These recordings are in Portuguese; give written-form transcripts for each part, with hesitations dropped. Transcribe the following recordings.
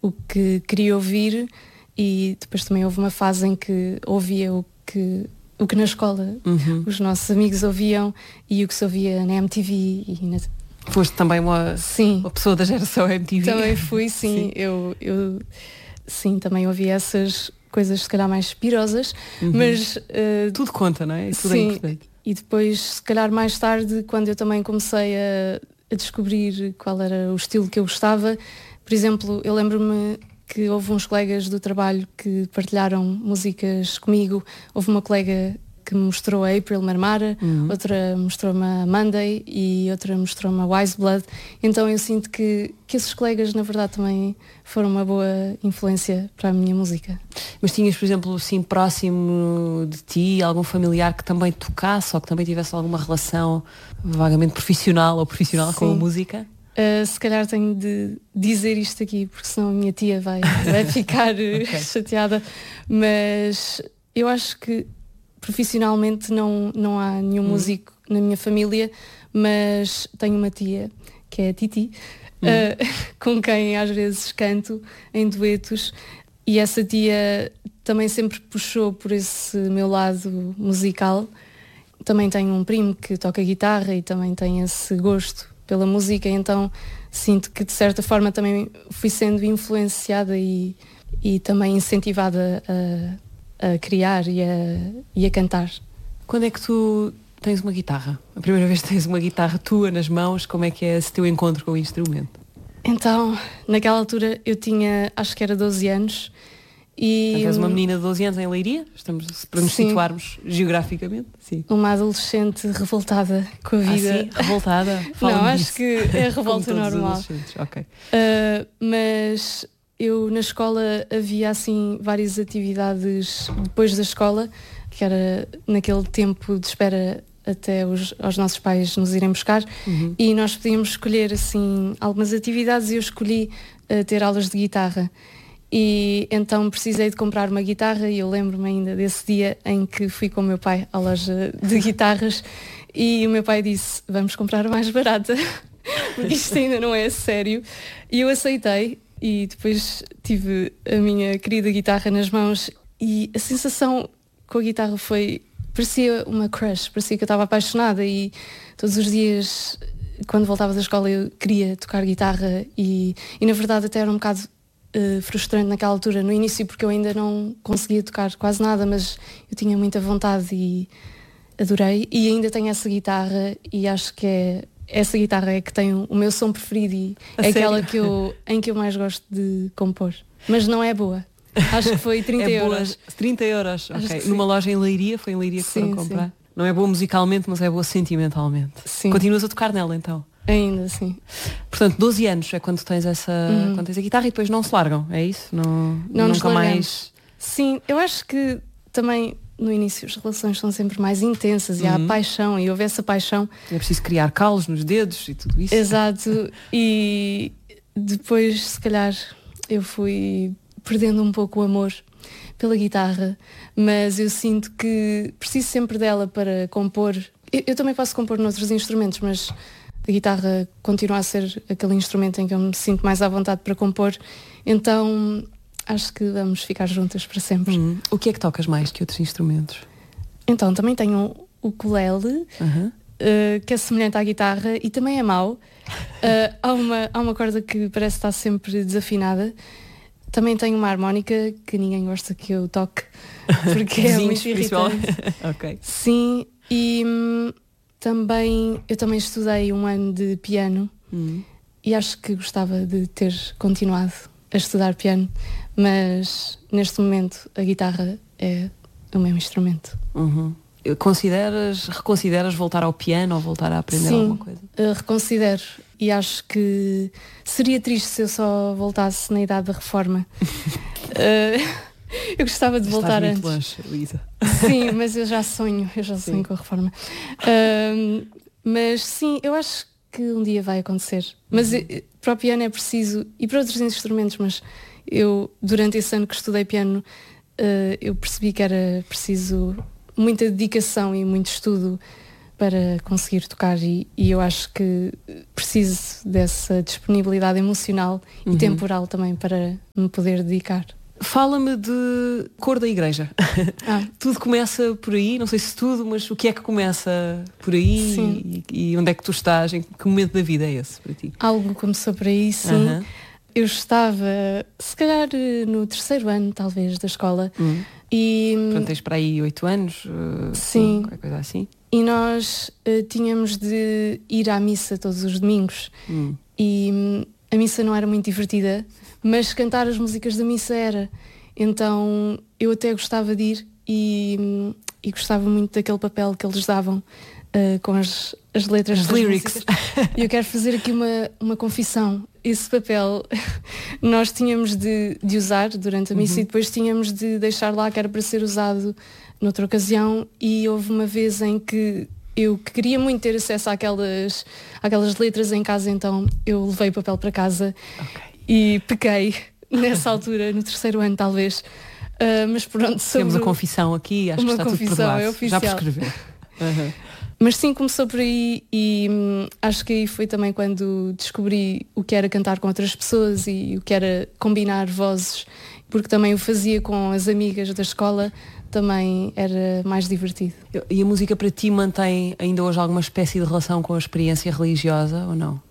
o que queria ouvir, e depois também houve uma fase em que ouvia o que na escola os nossos amigos ouviam e o que se ouvia na MTV e na... Foste também uma pessoa da geração MTV? Também fui, sim. Eu sim, também ouvi essas coisas se calhar mais pirosas, mas... tudo conta, não é? Tudo é importante. E depois, se calhar mais tarde, quando eu também comecei a descobrir qual era o estilo que eu gostava, por exemplo, eu lembro-me que houve uns colegas do trabalho que partilharam músicas comigo. Houve uma colega que me mostrou a April Marmara, outra mostrou-me a Monday e outra mostrou-me a Wise Blood. Então eu sinto que esses colegas, na verdade, também foram uma boa influência para a minha música. Mas tinhas, por exemplo, assim, próximo de ti, algum familiar que também tocasse ou que também tivesse alguma relação vagamente profissional ou profissional com a música? Se calhar tenho de dizer isto aqui, porque senão a minha tia vai ficar chateada. Mas eu acho que profissionalmente não há nenhum músico na minha família, mas tenho uma tia, que é a Titi, com quem às vezes canto em duetos, e essa tia também sempre puxou por esse meu lado musical. Também tenho um primo que toca guitarra e também tem esse gosto pela música, então sinto que de certa forma também fui sendo influenciada e também incentivada a criar e a cantar. Quando é que tu tens uma guitarra? A primeira vez que tens uma guitarra tua nas mãos, como é que é esse teu encontro com o instrumento? Então, naquela altura eu tinha, acho que era 12 anos. E és uma menina de 12 anos em Leiria? Estamos para nos situarmos geograficamente? Sim. Uma adolescente revoltada com a vida. Sim? Revoltada? Não, acho que é revolta normal. Okay. Mas eu na escola havia assim várias atividades depois da escola, que era naquele tempo de espera até aos nossos pais nos irem buscar, e nós podíamos escolher assim algumas atividades e eu escolhi ter aulas de guitarra. E então precisei de comprar uma guitarra e eu lembro-me ainda desse dia em que fui com o meu pai à loja de guitarras e o meu pai disse, vamos comprar a mais barata, porque isto ainda não é sério. E eu aceitei e depois tive a minha querida guitarra nas mãos e a sensação com a guitarra parecia uma crush, parecia que eu estava apaixonada e todos os dias, quando voltava da escola, eu queria tocar guitarra e na verdade até era um bocado frustrante naquela altura, no início, porque eu ainda não conseguia tocar quase nada, mas eu tinha muita vontade e adorei. E ainda tenho essa guitarra e acho que essa guitarra é que tem o meu som preferido e é aquela em que eu mais gosto de compor. Mas não é boa. Acho que foi 30 euros. 30 euros, ok. Numa loja em Leiria, foi em Leiria que foram comprar? Sim. Não é boa musicalmente, mas é boa sentimentalmente. Sim. Continuas a tocar nela, então? Ainda, sim. Portanto, 12 anos é quando tens quando tens a guitarra e depois não se largam, é isso? Não nunca mais. Sim, eu acho que também no início as relações são sempre mais intensas e há paixão e houve essa paixão. É preciso criar calos nos dedos e tudo isso. Exato. E depois, se calhar, eu fui perdendo um pouco o amor pela guitarra, mas eu sinto que preciso sempre dela para compor. Eu também posso compor noutros instrumentos, mas a guitarra continua a ser aquele instrumento em que eu me sinto mais à vontade para compor, então acho que vamos ficar juntas para sempre. O que é que tocas mais que outros instrumentos? Então, também tenho o ukulele, que é semelhante à guitarra e também é mau. Há uma corda que parece estar sempre desafinada. Também tenho uma harmónica que ninguém gosta que eu toque, porque é muito irritante. Okay. Sim, e eu também estudei um ano de piano e acho que gostava de ter continuado a estudar piano, mas neste momento a guitarra é o meu instrumento. Reconsideras voltar ao piano ou voltar a aprender alguma coisa? Sim, reconsidero e acho que seria triste se eu só voltasse na idade da reforma. Eu gostava de voltar antes. Longe, Luísa. Sim, mas eu já sonho com a reforma. Mas sim, eu acho que um dia vai acontecer. Mas para o piano é preciso, e para outros instrumentos, mas eu, durante esse ano que estudei piano, eu percebi que era preciso muita dedicação e muito estudo para conseguir tocar e eu acho que preciso dessa disponibilidade emocional e temporal também para me poder dedicar. Fala-me de cor da igreja. Tudo começa por aí, não sei se tudo, mas o que é que começa por aí e onde é que tu estás? Em que momento da vida é esse para ti? Algo começou por aí, sim. Eu estava, se calhar, no 3º ano, talvez, da escola. E, portanto, tens para aí 8 anos? Sim. Qualquer coisa assim. E nós tínhamos de ir à missa todos os domingos. E a missa não era muito divertida, mas cantar as músicas da missa era. Então eu até gostava de ir e gostava muito daquele papel que eles davam com as letras das lyrics. E eu quero fazer aqui uma confissão. Esse papel nós tínhamos de usar durante a missa e depois tínhamos de deixar lá, que era para ser usado noutra ocasião, e houve uma vez em que eu queria muito ter acesso àquelas letras em casa, então eu levei o papel para casa e pequei nessa altura, no 3º ano talvez. Mas pronto, temos uma confissão aqui, acho que está tudo perdoado. É oficial. Já prescrever. Mas sim, começou por aí e acho que aí foi também quando descobri o que era cantar com outras pessoas e o que era combinar vozes, porque também o fazia com as amigas da escola, também era mais divertido. E a música para ti mantém ainda hoje alguma espécie de relação com a experiência religiosa ou não?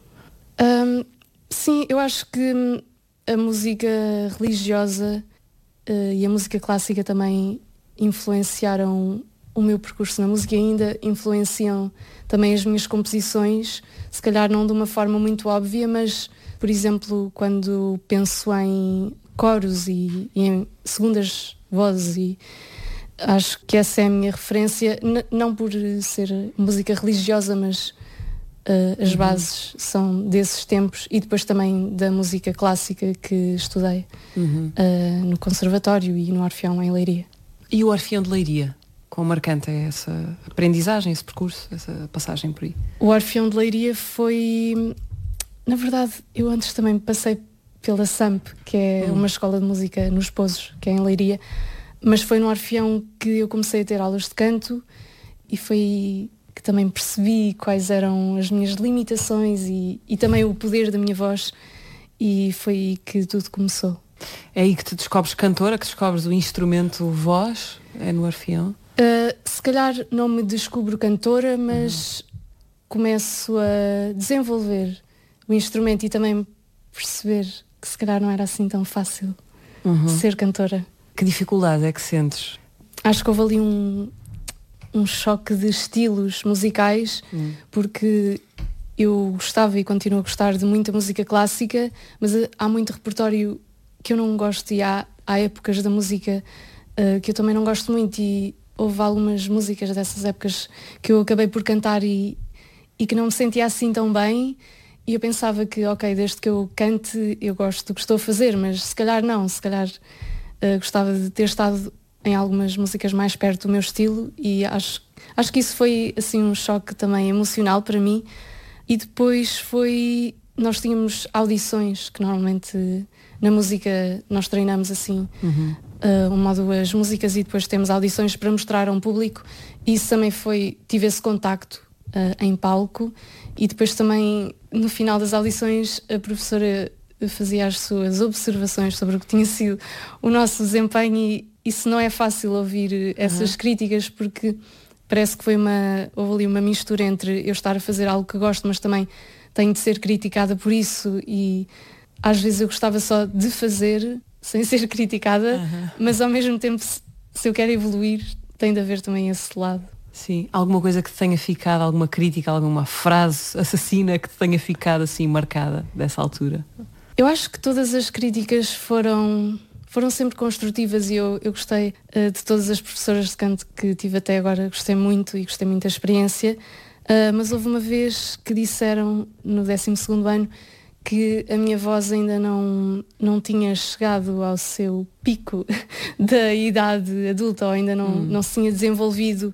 Sim, eu acho que a música religiosa e a música clássica também influenciaram o meu percurso na música e ainda influenciam também as minhas composições, se calhar não de uma forma muito óbvia, mas, por exemplo, quando penso em coros e em segundas vozes, e acho que essa é a minha referência, não por ser música religiosa, mas as bases são desses tempos e depois também da música clássica que estudei no Conservatório e no Orfeão em Leiria. E o Orfeão de Leiria? Quão marcante é essa aprendizagem, esse percurso, essa passagem por aí? O Orfeão de Leiria foi... Na verdade, eu antes também passei pela SAMP, que é uma escola de música nos Pozos, que é em Leiria, mas foi no Orfeão que eu comecei a ter aulas de canto e foi que também percebi quais eram as minhas limitações e também o poder da minha voz, e foi aí que tudo começou. É aí que te descobres cantora, que descobres o instrumento voz? É no Orfeão? Se calhar não me descubro cantora, mas começo a desenvolver o instrumento e também perceber que se calhar não era assim tão fácil ser cantora. Que dificuldade é que sentes? Acho que houve ali um choque de estilos musicais, porque eu gostava e continuo a gostar de muita música clássica, mas há muito repertório que eu não gosto e há épocas da música que eu também não gosto muito, e houve algumas músicas dessas épocas que eu acabei por cantar e que não me sentia assim tão bem, e eu pensava que, ok, desde que eu cante eu gosto do que estou a fazer, mas se calhar não, se calhar gostava de ter estado em algumas músicas mais perto do meu estilo, e acho que isso foi assim um choque também emocional para mim. E depois nós tínhamos audições, que normalmente na música nós treinamos assim uma ou duas músicas e depois temos audições para mostrar a um público, e isso também tive esse contacto em palco, e depois também no final das audições a professora fazia as suas observações sobre o que tinha sido o nosso desempenho, e isso não é fácil ouvir essas críticas, porque parece que houve ali uma mistura entre eu estar a fazer algo que gosto, mas também tenho de ser criticada por isso, e às vezes eu gostava só de fazer sem ser criticada, mas ao mesmo tempo, se eu quero evoluir, tem de haver também esse lado. Sim, alguma coisa que te tenha ficado, alguma crítica, alguma frase assassina que te tenha ficado assim marcada dessa altura? Eu acho que todas as críticas foram sempre construtivas, e eu gostei de todas as professoras de canto que tive até agora, gostei muito e gostei muito da experiência, mas houve uma vez que disseram no 12º ano que a minha voz ainda não tinha chegado ao seu pico da idade adulta, ou ainda não se tinha desenvolvido,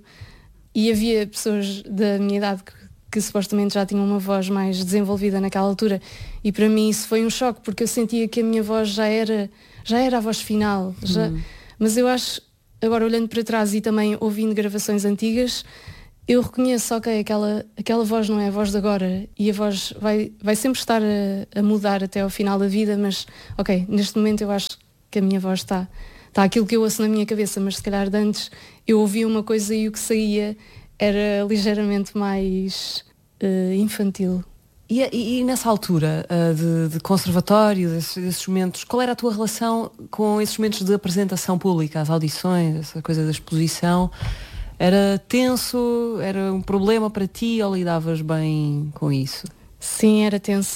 e havia pessoas da minha idade que supostamente já tinham uma voz mais desenvolvida naquela altura, e para mim isso foi um choque, porque eu sentia que a minha voz já era a voz final, mas eu acho, agora olhando para trás e também ouvindo gravações antigas, eu reconheço, ok, aquela voz não é a voz de agora e a voz vai sempre estar a mudar até ao final da vida, mas ok, neste momento eu acho que a minha voz está aquilo que eu ouço na minha cabeça, mas se calhar de antes eu ouvia uma coisa e o que saía era ligeiramente mais infantil. E nessa altura de conservatório, desses momentos, qual era a tua relação com esses momentos de apresentação pública, as audições, essa coisa da exposição? Era tenso? Era um problema para ti ou lidavas bem com isso? Sim, era tenso.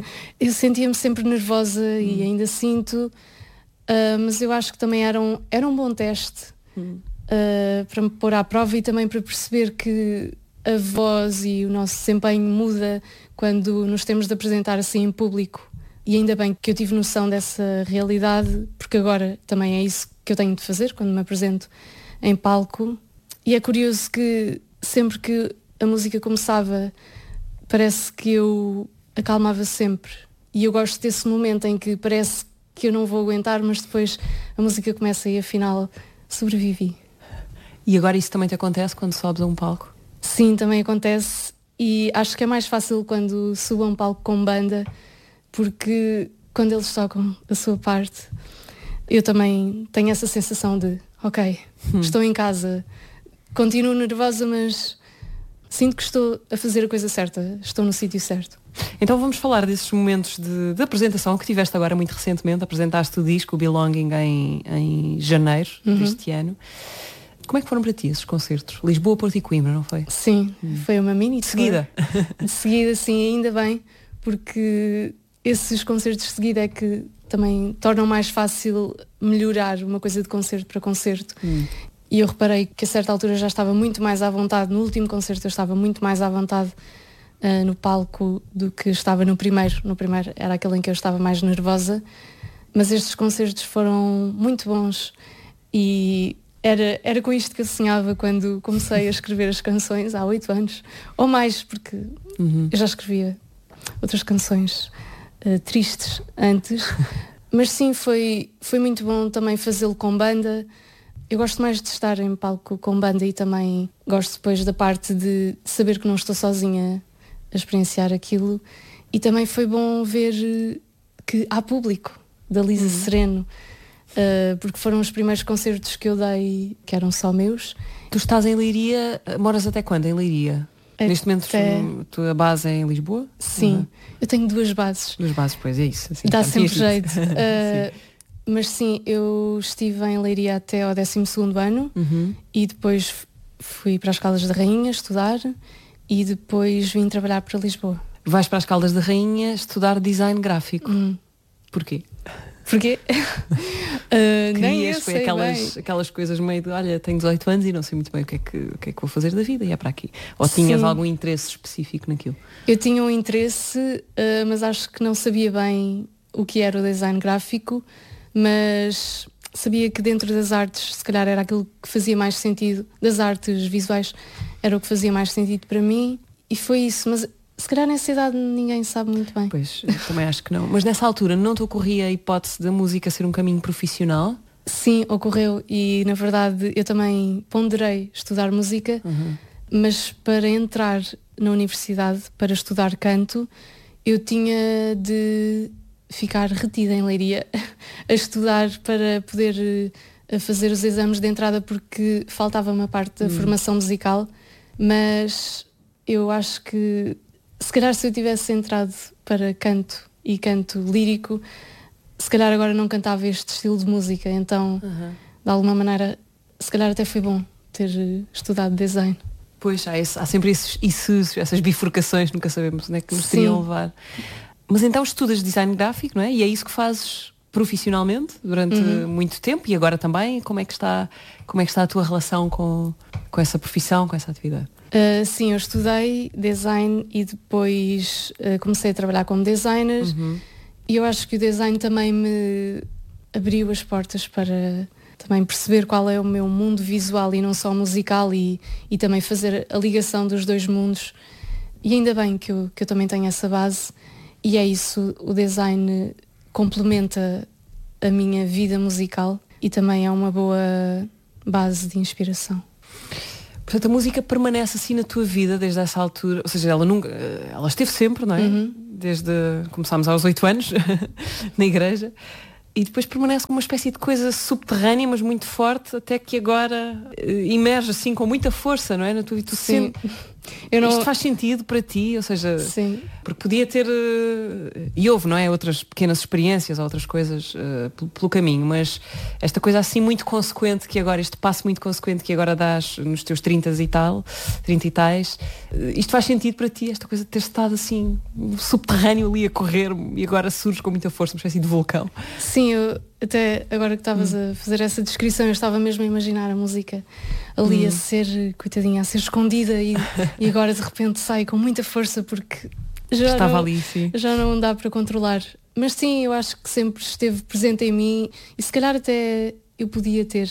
Eu sentia-me sempre nervosa e ainda sinto, mas eu acho que também era um bom teste para me pôr à prova e também para perceber que a voz e o nosso desempenho muda quando nos temos de apresentar assim em público. E ainda bem que eu tive noção dessa realidade, porque agora também é isso que eu tenho de fazer quando me apresento em palco. E é curioso que sempre que a música começava, parece que eu acalmava sempre. E eu gosto desse momento em que parece que eu não vou aguentar, mas depois a música começa e afinal sobrevivi. E agora isso também te acontece quando sobes a um palco? Sim, também acontece. E acho que é mais fácil quando subo a um palco com banda, porque quando eles tocam a sua parte, eu também tenho essa sensação de, ok, estou em casa, continuo nervosa, mas sinto que estou a fazer a coisa certa, estou no sítio certo. Então vamos falar desses momentos de apresentação que tiveste agora muito recentemente. Apresentaste o disco, o Belonging, em janeiro deste ano. Como é que foram para ti esses concertos? Lisboa, Porto e Coimbra, não foi? Sim, foi uma mini de seguida. De seguida, sim, ainda bem, porque esses concertos de seguida é que também tornam mais fácil melhorar uma coisa de concerto para concerto. E eu reparei que a certa altura já estava muito mais à vontade. No último concerto eu estava muito mais à vontade no palco do que estava no primeiro. No primeiro era aquele em que eu estava mais nervosa, mas estes concertos foram muito bons e era com isto que eu sonhava quando comecei a escrever as canções há 8 anos, ou mais, porque eu já escrevia outras canções tristes antes, mas sim, foi muito bom também fazê-lo com banda. Eu gosto mais de estar em palco com banda e também gosto depois da parte de saber que não estou sozinha a experienciar aquilo. E também foi bom ver que há público, da Lisa Sereno, porque foram os primeiros concertos que eu dei que eram só meus. Tu estás em Leiria, moras até quando em Leiria? Neste momento a base é em Lisboa? Sim, eu tenho 2 bases. 2 bases, pois é isso. Assim, dá sempre jeito. Mas sim, eu estive em Leiria até ao 12º ano e depois fui para as Caldas da Rainha estudar e depois vim trabalhar para Lisboa. Vais para as Caldas da Rainha estudar design gráfico. Porquê? Porquê? Nem eu foi sei aquelas coisas meio de, olha, tenho 18 anos e não sei muito bem o que é que vou fazer da vida e é para aqui. Ou tinhas algum interesse específico naquilo? Eu tinha um interesse, mas acho que não sabia bem o que era o design gráfico, mas sabia que dentro das artes, se calhar era aquilo que fazia mais sentido, das artes visuais, era o que fazia mais sentido para mim e foi isso, mas se calhar nessa idade ninguém sabe muito bem. Pois, também acho que não. Mas nessa altura não te ocorria a hipótese da música ser um caminho profissional? Sim, ocorreu e na verdade eu também ponderei estudar música, mas para entrar na universidade, para estudar canto, eu tinha de ficar retida em Leiria a estudar para poder fazer os exames de entrada porque faltava uma parte da formação musical, mas eu acho que se calhar se eu tivesse entrado para canto e canto lírico, se calhar agora não cantava este estilo de música, então de alguma maneira se calhar até foi bom ter estudado design. Pois, há sempre essas bifurcações, nunca sabemos onde é que nos teriam levar. Mas então estudas design gráfico, não é? E é isso que fazes profissionalmente durante muito tempo e agora também, como é que está a tua relação com essa profissão, com essa atividade? Sim, eu estudei design e depois comecei a trabalhar como designer e eu acho que o design também me abriu as portas para também perceber qual é o meu mundo visual e não só musical e também fazer a ligação dos 2 mundos e ainda bem que eu também tenho essa base e é isso, o design complementa a minha vida musical e também é uma boa base de inspiração. Portanto, a música permanece assim na tua vida desde essa altura, ou seja, ela esteve sempre, não é? Desde começámos aos 8 anos na igreja, e depois permanece como uma espécie de coisa subterrânea, mas muito forte, até que agora emerge assim com muita força, não é? Na tua vida. Sim. Isto faz sentido para ti, ou seja, sim. Porque podia ter, e houve, não é? Outras pequenas experiências, outras coisas pelo caminho, mas esta coisa assim muito consequente que agora, este passo muito consequente que agora dás nos teus 30 e tais, isto faz sentido para ti, esta coisa de ter estado assim, subterrâneo ali a correr e agora surge com muita força, uma espécie de vulcão. Sim, eu até agora que estavas a fazer essa descrição, eu estava mesmo a imaginar a música ali a ser, coitadinha, a ser escondida e agora de repente sai com muita força porque já não dá para controlar. Mas sim, eu acho que sempre esteve presente em mim e se calhar até eu podia ter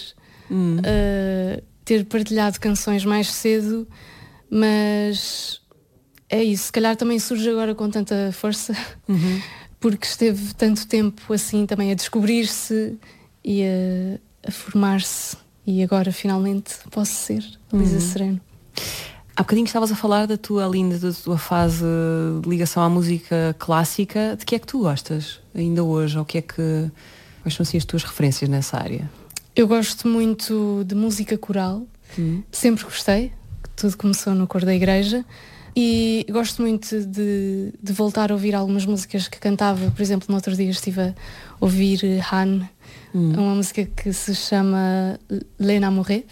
partilhado canções mais cedo, mas é isso, se calhar também surge agora com tanta força porque esteve tanto tempo assim também a descobrir-se e a formar-se, e agora finalmente posso ser Lisa Sereno. Há bocadinho estavas a falar da tua fase de ligação à música clássica. De que é que tu gostas ainda hoje? Ou quais são assim as tuas referências nessa área? Eu gosto muito de música coral. Sempre gostei. Tudo começou no coro da igreja. E gosto muito de voltar a ouvir algumas músicas que cantava. Por exemplo, no outro dia estive a ouvir Han, uma música que se chama L'Enamoré.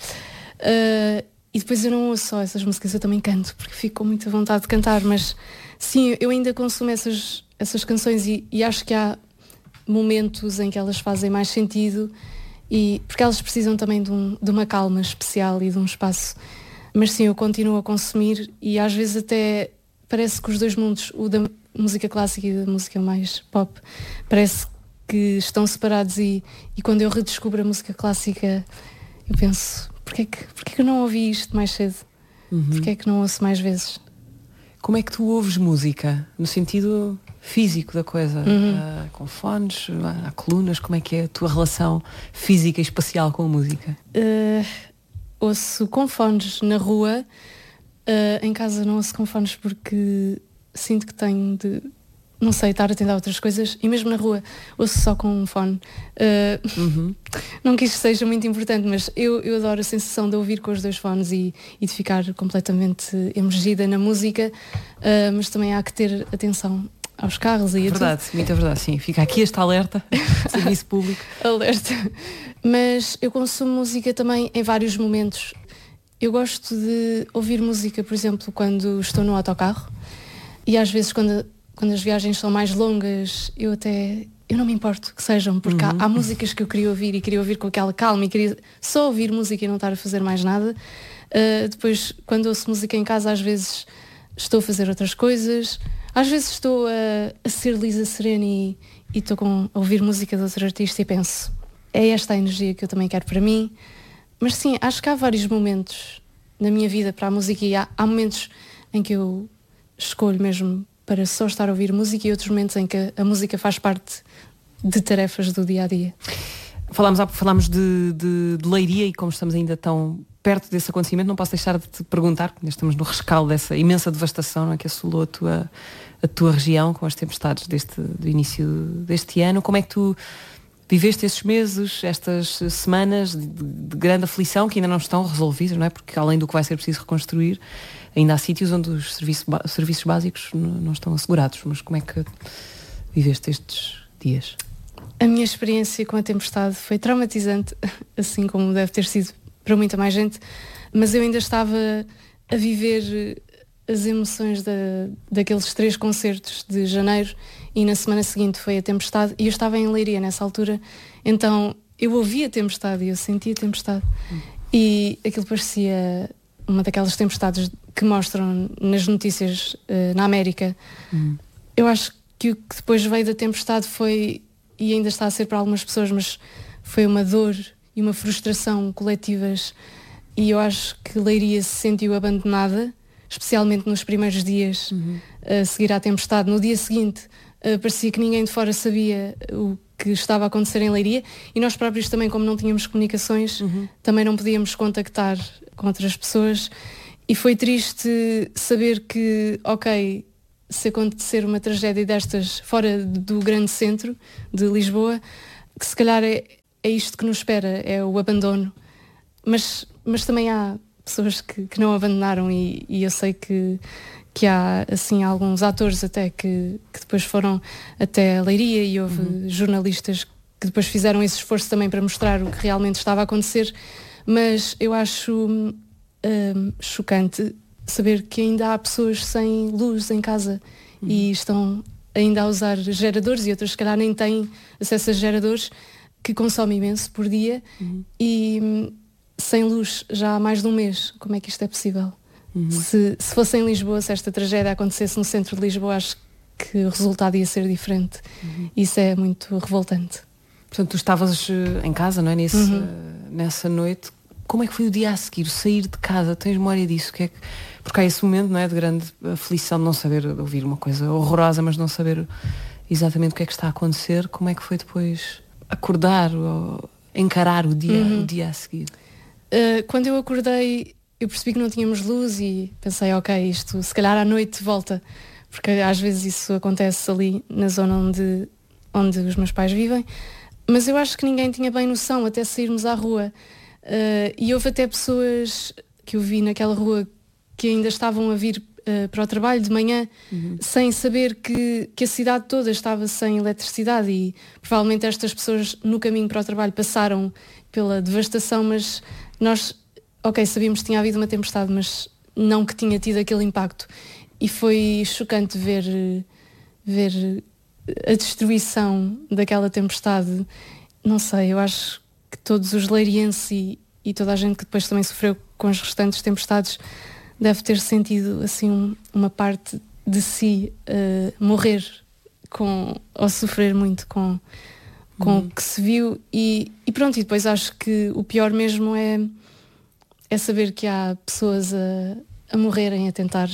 E depois eu não ouço só essas músicas, eu também canto, porque fico com muita vontade de cantar. Mas sim, eu ainda consumo essas canções e acho que há momentos em que elas fazem mais sentido, porque elas precisam também de uma calma especial e de um espaço. Mas sim, eu continuo a consumir e às vezes até parece que os dois mundos, o da música clássica e da música mais pop, parece que estão separados e quando eu redescubro a música clássica eu penso, porquê que eu não ouvi isto mais cedo? Porquê é que não ouço mais vezes? Como é que tu ouves música? No sentido físico da coisa? Com fones, há colunas? Como é que é a tua relação física e espacial com a música? Ouço com fones na rua. Em casa não ouço com fones porque sinto que tenho de, não sei, estar atento a outras coisas, e mesmo na rua ouço só com um fone. Não que isto seja muito importante, mas eu adoro a sensação de ouvir com os dois fones e de ficar completamente emergida na música, mas também há que ter atenção aos carros e verdade, muita verdade, sim. Fica aqui este alerta, serviço público. Alerta. Mas eu consumo música também em vários momentos. Eu gosto de ouvir música, por exemplo, quando estou no autocarro, e às vezes quando as viagens são mais longas, eu não me importo que sejam, porque há músicas que eu queria ouvir com aquela calma e queria só ouvir música e não estar a fazer mais nada. Depois, quando ouço música em casa, às vezes estou a fazer outras coisas. Às vezes estou a ser Lisa Sereno e estou a ouvir música de outro artista e penso, é esta a energia que eu também quero para mim. Mas sim, acho que há vários momentos na minha vida para a música e há momentos em que eu escolho mesmo para só estar a ouvir música e outros momentos em que a música faz parte de tarefas do dia-a-dia. Falámos de Leiria e como estamos ainda tão perto desse acontecimento, não posso deixar de te perguntar, porque estamos no rescaldo dessa imensa devastação, não é, que assolou a tua região com as tempestades do início deste ano. Como é que tu viveste esses meses, estas semanas de grande aflição que ainda não estão resolvidas, não é? Porque além do que vai ser preciso reconstruir, ainda há sítios onde os serviços básicos não estão assegurados. Mas como é que viveste estes dias? A minha experiência com a tempestade foi traumatizante, assim como deve ter sido para muita mais gente, mas eu ainda estava a viver as emoções daqueles 3 concertos de janeiro, e na semana seguinte foi a tempestade e eu estava em Leiria nessa altura, então eu ouvi a tempestade e eu senti a tempestade e aquilo parecia uma daquelas tempestades que mostram nas notícias na América. Eu acho que o que depois veio da tempestade foi, e ainda está a ser para algumas pessoas, mas foi uma dor e uma frustração coletivas, e eu acho que Leiria se sentiu abandonada, especialmente nos primeiros dias a seguir à tempestade. No dia seguinte parecia que ninguém de fora sabia o que estava a acontecer em Leiria, e nós próprios também, como não tínhamos comunicações, também não podíamos contactar com outras pessoas, e foi triste saber que, ok, se acontecer uma tragédia destas fora do grande centro de Lisboa, que se calhar é isto que nos espera, é o abandono. Mas também há pessoas que não abandonaram, e eu sei que há assim alguns atores até que depois foram até a Leiria, e houve jornalistas que depois fizeram esse esforço também para mostrar o que realmente estava a acontecer. Mas eu acho chocante saber que ainda há pessoas sem luz em casa e estão ainda a usar geradores, e outras se calhar nem têm acesso a geradores, que consomem imenso por dia, e sem luz já há mais de um mês. Como é que isto é possível? Se fosse em Lisboa, se esta tragédia acontecesse no centro de Lisboa, acho que o resultado ia ser diferente. Isso é muito revoltante. Portanto, tu estavas em casa, não é? Nessa noite. Como é que foi o dia a seguir? Sair de casa? Tens memória disso? Porque há esse momento, não é, de grande aflição de não saber, de ouvir uma coisa horrorosa, mas não saber exatamente o que é que está a acontecer. Como é que foi depois acordar ou encarar o dia a seguir? Quando eu acordei, eu percebi que não tínhamos luz e pensei, ok, isto se calhar à noite volta, porque às vezes isso acontece ali na zona onde os meus pais vivem, mas eu acho que ninguém tinha bem noção até sairmos à rua. E houve até pessoas que eu vi naquela rua que ainda estavam a vir para o trabalho de manhã, sem saber que a cidade toda estava sem eletricidade, e provavelmente estas pessoas no caminho para o trabalho passaram pela devastação, mas nós, ok, sabíamos que tinha havido uma tempestade, mas não que tinha tido aquele impacto. E foi chocante ver a destruição daquela tempestade. Não sei, eu acho que todos os leirienses e toda a gente que depois também sofreu com as restantes tempestades deve ter sentido assim uma parte de si morrer ou sofrer muito com o que se viu, e pronto. E depois acho que o pior mesmo é saber que há pessoas a morrerem a tentar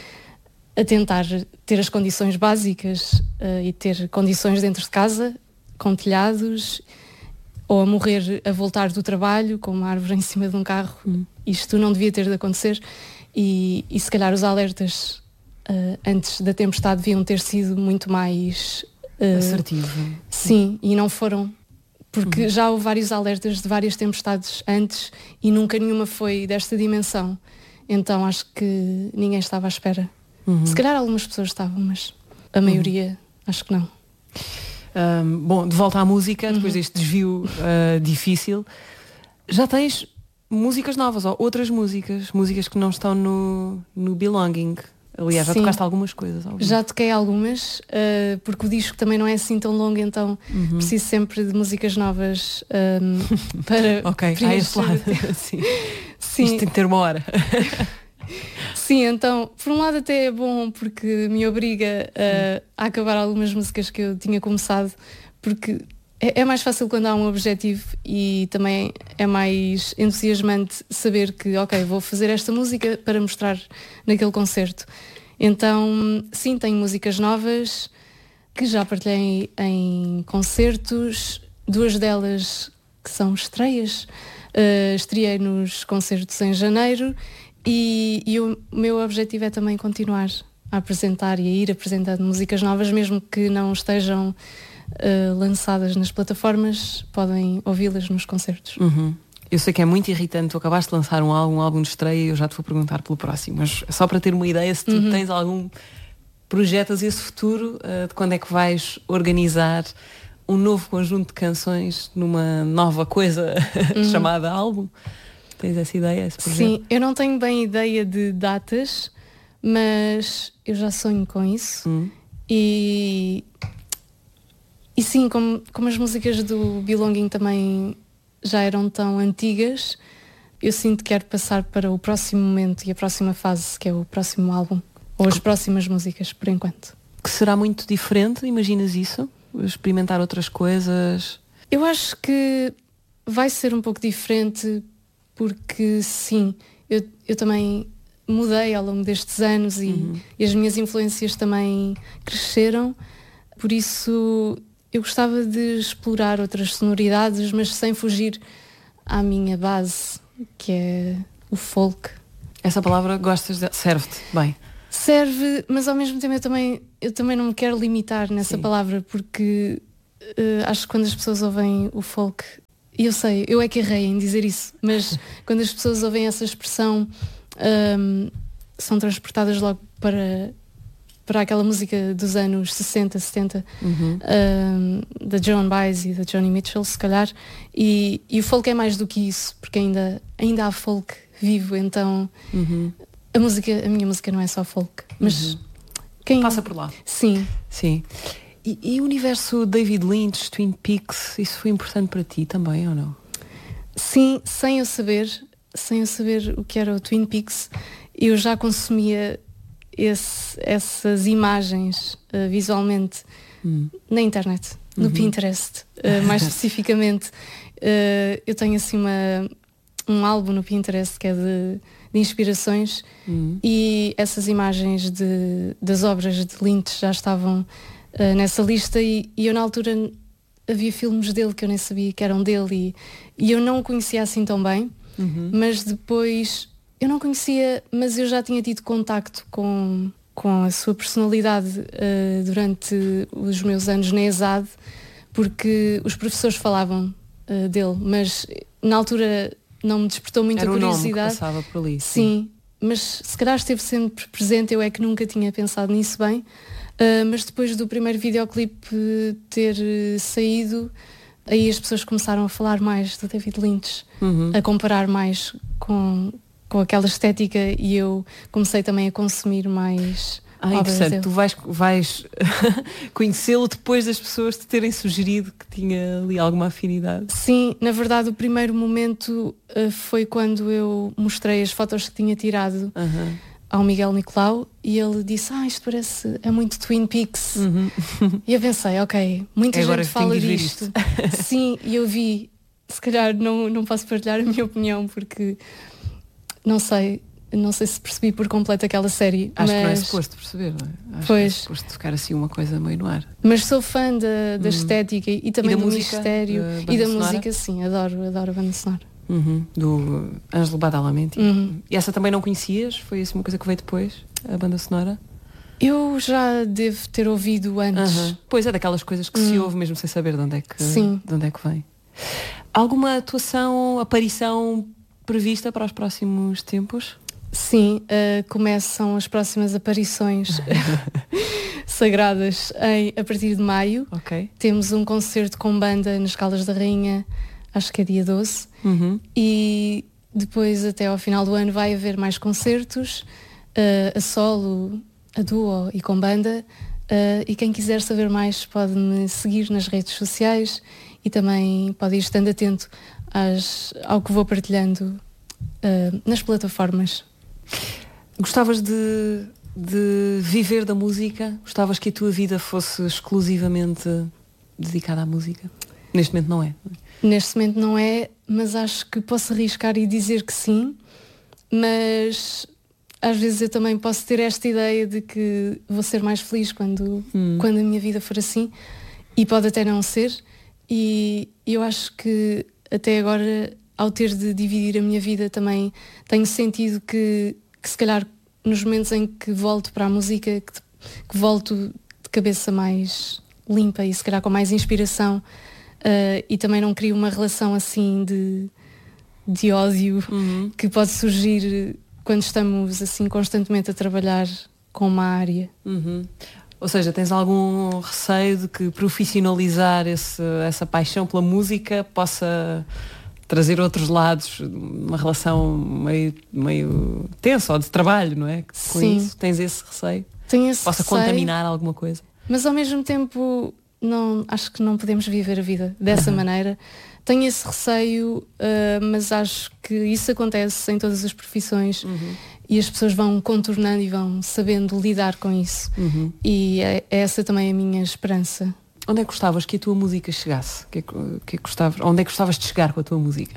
ter as condições básicas e ter condições dentro de casa, com telhados, ou a morrer a voltar do trabalho com uma árvore em cima de um carro. Isto não devia ter de acontecer, e se calhar os alertas antes da tempestade deviam ter sido muito mais assertivo. Sim, e não foram, porque já houve vários alertas de várias tempestades antes e nunca nenhuma foi desta dimensão. Então acho que ninguém estava à espera. Se calhar algumas pessoas estavam, mas a maioria acho que não. Bom, de volta à música, depois deste desvio difícil, já tens músicas novas, ou outras músicas que não estão no Belonging. Aliás, já tocaste algumas coisas. Já toquei algumas, porque o disco também não é assim tão longo, então preciso sempre de músicas novas para ok, há esse lado. Sim. Isto tem que ter uma hora. Sim, então, por um lado até é bom, porque me obriga a acabar algumas músicas que eu tinha começado, porque é mais fácil quando há um objetivo, e também é mais entusiasmante saber que, ok, vou fazer esta música para mostrar naquele concerto. Então, sim, tenho músicas novas que já partilhei em concertos, 2 delas que são estreias. Estreiei nos concertos em janeiro, e o meu objetivo é também continuar a apresentar e a ir apresentando músicas novas, mesmo que não estejam lançadas nas plataformas, podem ouvi-las nos concertos. Eu sei que é muito irritante, tu acabaste de lançar um álbum de estreia, e eu já te vou perguntar pelo próximo, mas só para ter uma ideia, se tu tens algum, projetas esse futuro, de quando é que vais organizar um novo conjunto de canções numa nova coisa chamada álbum? Tens essa ideia, esse projeto? Sim, eu não tenho bem ideia de datas, mas eu já sonho com isso. E sim, como as músicas do Belonging também já eram tão antigas, eu sinto que quero passar para o próximo momento e a próxima fase, que é o próximo álbum, ou as próximas músicas, por enquanto. Que será muito diferente, imaginas isso? Experimentar outras coisas? Eu acho que vai ser um pouco diferente, porque sim, eu também mudei ao longo destes anos, e as minhas influências também cresceram, por isso eu gostava de explorar outras sonoridades, mas sem fugir à minha base, que é o folk. Essa palavra serve-te bem? Serve, mas ao mesmo tempo eu também não me quero limitar nessa palavra, porque acho que quando as pessoas ouvem o folk, e eu sei, eu é que errei em dizer isso, mas quando as pessoas ouvem essa expressão, são transportadas logo para aquela música dos anos 60, 70, da Joan Baez e da Joni Mitchell, se calhar, e o folk é mais do que isso, porque ainda há folk vivo, então a minha música não é só folk, mas quem passa por lá. Sim. E o universo David Lynch, Twin Peaks, isso foi importante para ti também, ou não? Sim, sem eu saber o que era o Twin Peaks, eu já consumia essas imagens visualmente na internet, no Pinterest, mais especificamente. Eu tenho assim um álbum no Pinterest que é de inspirações, e essas imagens das obras de Lynch já estavam nessa lista, e eu na altura havia filmes dele que eu nem sabia que eram dele, e eu não o conhecia assim tão bem, mas depois eu não conhecia, mas eu já tinha tido contacto com a sua personalidade durante os meus anos na ESAD, porque os professores falavam dele, mas na altura não me despertou muita curiosidade. Era o nome que passava por ali. Sim, mas se calhar esteve sempre presente, eu é que nunca tinha pensado nisso bem. Mas depois do primeiro videoclipe ter saído, aí as pessoas começaram a falar mais do David Lynch, a comparar mais com aquela estética, e eu comecei também a consumir mais. Interessante, tu vais conhecê-lo depois das pessoas te terem sugerido que tinha ali alguma afinidade. Sim, na verdade o primeiro momento foi quando eu mostrei as fotos que tinha tirado ao Miguel Nicolau, e ele disse, isto é muito Twin Peaks. E eu pensei, ok, muita gente fala disto. Sim, e eu vi, se calhar não posso partilhar a minha opinião, porque não sei se percebi por completo aquela série. Acho que não é suposto perceber, não é? Acho que é suposto ficar assim uma coisa meio no ar. Mas sou fã da estética e também do mistério e da música, sim, adoro a banda sonora. Do Ângelo Badalamenti. E essa também não conhecias? Foi assim uma coisa que veio depois, a banda sonora? Eu já devo ter ouvido antes. Pois é, daquelas coisas que se ouve mesmo sem saber de onde é que vem. Alguma aparição prevista para os próximos tempos? Sim, começam as próximas aparições sagradas a partir de maio. Temos um concerto com banda nas Caldas da Rainha, acho que é dia 12. E depois, até ao final do ano, vai haver mais concertos, a solo, a duo e com banda. E quem quiser saber mais pode me seguir nas redes sociais, e também pode ir estando atento ao que vou partilhando nas plataformas. Gostavas de viver da música? Gostavas que a tua vida fosse exclusivamente dedicada à música? Neste momento não é? Neste momento não é, mas acho que posso arriscar e dizer que sim, mas às vezes eu também posso ter esta ideia de que vou ser mais feliz quando a minha vida for assim, e pode até não ser, e eu acho que até agora, ao ter de dividir a minha vida, também tenho sentido que se calhar nos momentos em que volto para a música, que volto de cabeça mais limpa e se calhar com mais inspiração, e também não crio uma relação assim de ódio que pode surgir quando estamos assim constantemente a trabalhar com uma área. Ou seja, tens algum receio de que profissionalizar essa paixão pela música possa trazer outros lados, uma relação meio tensa ou de trabalho, não é? Com Sim. isso, tens esse receio? Tenho esse possa receio, contaminar alguma coisa? Mas ao mesmo tempo acho que não podemos viver a vida dessa maneira. Tenho esse receio, mas acho que isso acontece em todas as profissões, e as pessoas vão contornando e vão sabendo lidar com isso. E é essa também a minha esperança. Onde é que gostavas que a tua música chegasse? Onde é que gostavas de chegar com a tua música?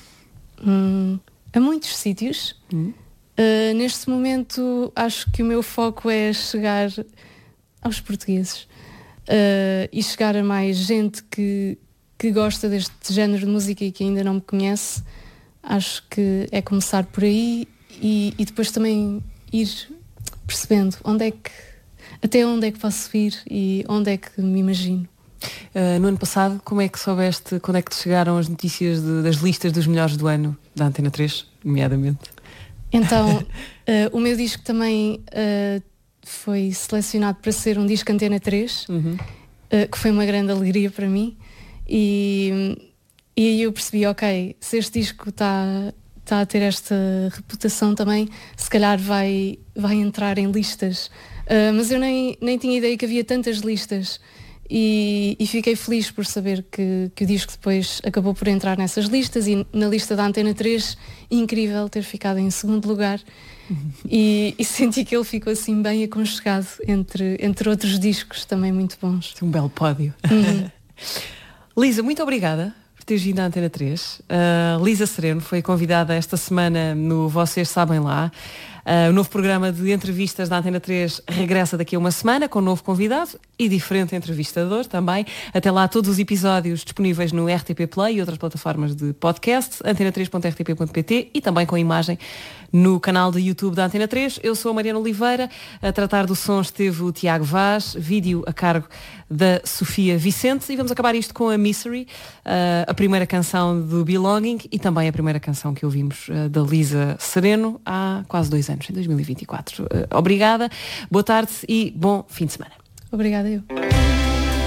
A muitos sítios. Neste momento acho que o meu foco é chegar aos portugueses, e chegar a mais gente que gosta deste género de música e que ainda não me conhece, acho que é começar por aí e depois também ir percebendo até onde é que posso ir e onde é que me imagino. No ano passado, como é que soubeste, quando é que te chegaram as notícias das listas dos melhores do ano da Antena 3, nomeadamente? Então, o meu disco também foi selecionado para ser um disco Antena 3, que foi uma grande alegria para mim. E aí eu percebi, ok, se este disco está a ter esta reputação também, se calhar vai entrar em listas. Mas eu nem tinha ideia que havia tantas listas. E fiquei feliz por saber que o disco depois acabou por entrar nessas listas e na lista da Antena 3, incrível ter ficado em segundo lugar. E senti que ele ficou assim bem aconchegado entre outros discos também muito bons. Um belo pódio. Lisa, muito obrigada por teres vindo à Antena 3. Lisa Sereno foi convidada esta semana no Vocês Sabem Lá. O novo programa de entrevistas da Antena 3 regressa daqui a uma semana com um novo convidado e diferente entrevistador também. Até lá, todos os episódios disponíveis no RTP Play e outras plataformas de podcast, antena3.rtp.pt e também com imagem no canal de YouTube da Antena 3. Eu sou a Mariana Oliveira. A tratar do som esteve o Tiago Vaz, vídeo a cargo da Sofia Vicente. E vamos acabar isto com a Misery, a primeira canção do Belonging e também a primeira canção que ouvimos da Lisa Sereno há quase 2 anos, em 2024. Obrigada, boa tarde e bom fim de semana. Obrigada eu.